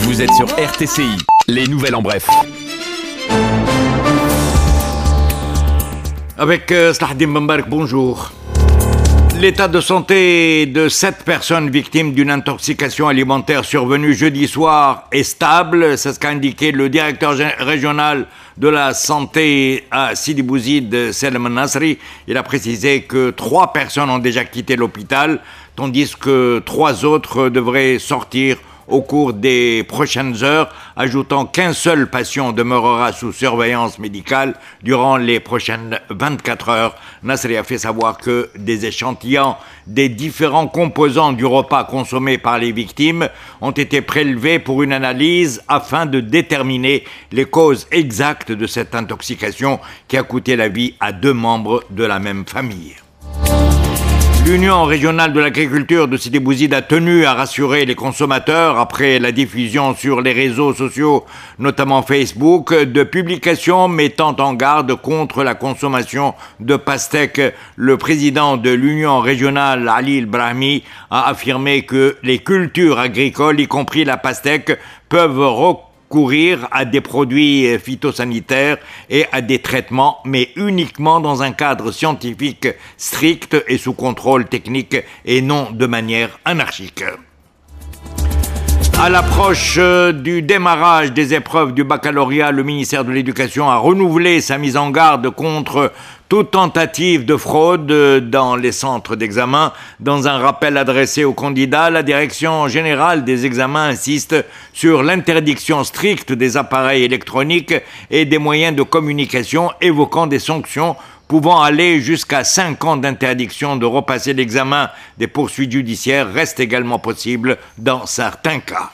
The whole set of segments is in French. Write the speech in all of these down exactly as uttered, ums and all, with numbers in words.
Vous êtes sur R T C I, les nouvelles en bref. Avec euh, Slahdin Bambark, bonjour. L'état de santé de sept personnes victimes d'une intoxication alimentaire survenue jeudi soir est stable. C'est ce qu'a indiqué le directeur régional de la santé à Sidi Bouzid, Selman Nasri. Il a précisé que trois personnes ont déjà quitté l'hôpital, tandis que trois autres devraient sortir au cours des prochaines heures, ajoutant qu'un seul patient demeurera sous surveillance médicale durant les prochaines vingt-quatre heures. Nasri a fait savoir que des échantillons des différents composants du repas consommé par les victimes ont été prélevés pour une analyse afin de déterminer les causes exactes de cette intoxication qui a coûté la vie à deux membres de la même famille. L'Union régionale de l'agriculture de Sidi Bouzid a tenu à rassurer les consommateurs après la diffusion sur les réseaux sociaux, notamment Facebook, de publications mettant en garde contre la consommation de pastèques. Le président de l'Union régionale, Ali El-Brahmi, a affirmé que les cultures agricoles, y compris la pastèque, peuvent recourir courir à des produits phytosanitaires et à des traitements, mais uniquement dans un cadre scientifique strict et sous contrôle technique et non de manière anarchique. À l'approche du démarrage des épreuves du baccalauréat, le ministère de l'Éducation a renouvelé sa mise en garde contre toute tentative de fraude dans les centres d'examen. Dans un rappel adressé aux candidats, la Direction générale des examens insiste sur l'interdiction stricte des appareils électroniques et des moyens de communication, évoquant des sanctions pouvant aller jusqu'à cinq ans d'interdiction de repasser l'examen. Des poursuites judiciaires restent également possibles dans certains cas.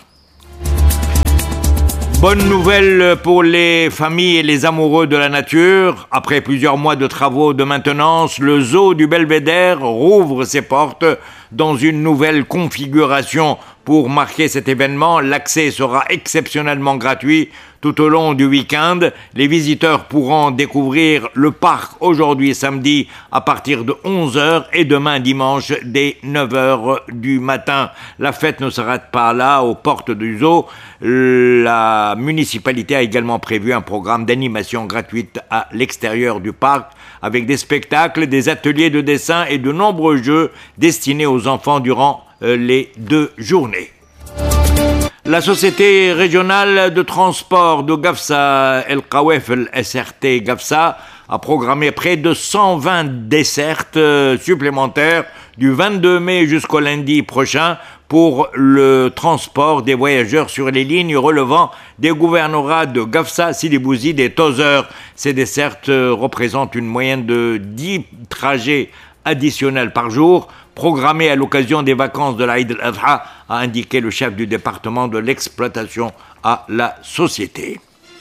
Bonne nouvelle pour les familles et les amoureux de la nature. Après plusieurs mois de travaux de maintenance, le zoo du Belvédère rouvre ses portes dans une nouvelle configuration. Pour marquer cet événement, l'accès sera exceptionnellement gratuit tout au long du week-end. Les visiteurs pourront découvrir le parc aujourd'hui samedi à partir de onze heures et demain dimanche dès neuf heures du matin. La fête ne s'arrête pas là, aux portes du zoo. La municipalité a également prévu un programme d'animation gratuite à l'extérieur du parc avec des spectacles, des ateliers de dessin et de nombreux jeux destinés aux enfants durant les deux journées. La société régionale de transport de Gafsa, El Kawef, S R T Gafsa, a programmé près de cent vingt dessertes supplémentaires du vingt-deux mai jusqu'au lundi prochain pour le transport des voyageurs sur les lignes relevant des gouvernorats de Gafsa, Sidi Bouzid et Tozeur. Ces dessertes représentent une moyenne de dix trajets additionnels par jour, programmé à l'occasion des vacances de l'Aïd al-Adha, a indiqué le chef du département de l'exploitation à la société.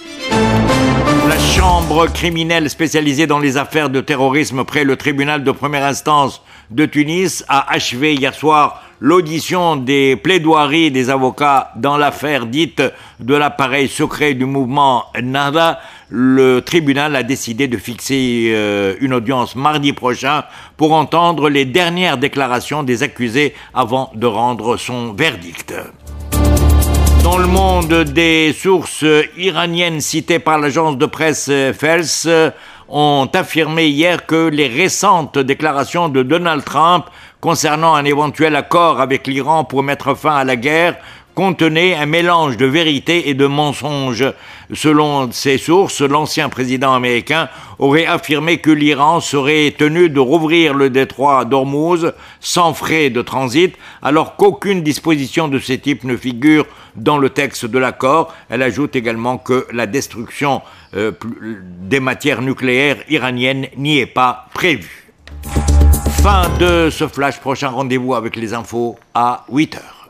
La chambre criminelle spécialisée dans les affaires de terrorisme près le tribunal de première instance de Tunis a achevé hier soir l'audition des plaidoiries des avocats dans l'affaire dite de l'appareil secret du mouvement Nahda. Le tribunal a décidé de fixer euh, une audience mardi prochain pour entendre les dernières déclarations des accusés avant de rendre son verdict. Dans le monde, des sources iraniennes citées par l'agence de presse Fels ont affirmé hier que les récentes déclarations de Donald Trump concernant un éventuel accord avec l'Iran pour mettre fin à la guerre contenait un mélange de vérité et de mensonges. Selon ces sources, l'ancien président américain aurait affirmé que l'Iran serait tenu de rouvrir le détroit d'Ormuz sans frais de transit, alors qu'aucune disposition de ce type ne figure dans le texte de l'accord. Elle ajoute également que la destruction euh, des matières nucléaires iraniennes n'y est pas prévue. Fin de ce flash, prochain rendez-vous avec les infos à huit heures.